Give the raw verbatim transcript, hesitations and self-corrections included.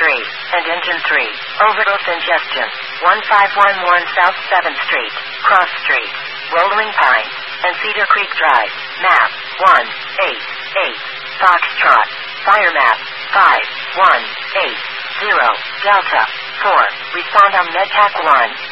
three, and Engine three. Overdose ingestion. one five one one South seventh Street, Cross Street, Rolling Pine, and Cedar Creek Drive. Map one eight eight. Foxtrot. Fire map five one eight zero. Delta four. Respond on MedTac one.